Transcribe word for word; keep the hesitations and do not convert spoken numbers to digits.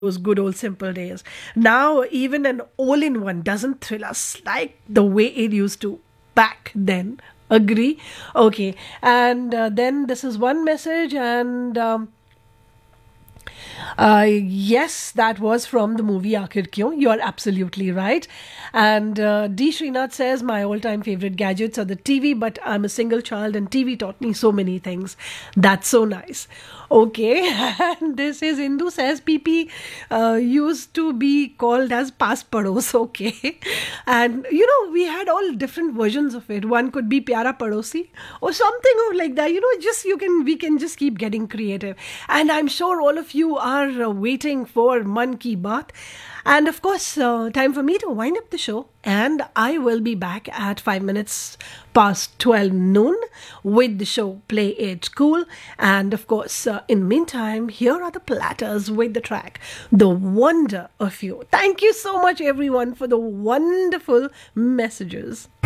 those good old simple days. Now, even an all in one doesn't thrill us like the way it used to back then. Agree? Okay. And uh, then this is one message, and um, uh, yes, that was from the movie Aakhir Kyun. You are absolutely right. And uh, D. Srinath says, my all time favorite gadgets are the T V, but I'm a single child and T V taught me so many things. That's so nice. Okay. And this is Indu says, P P uh, used to be called as Paas Pados. Okay. And you know, we had all different versions of it. One could be Pyara Padosi or something of like that. You know, just you can, we can just keep getting creative. And I'm sure all of you are uh, waiting for Man Ki Baat. And of course, uh, time for me to wind up the show. And I will be back at five minutes past twelve noon with the show Play It Cool. And of course, uh, in meantime, here are the platters with the track The Wonder of You. Thank you so much, everyone, for the wonderful messages.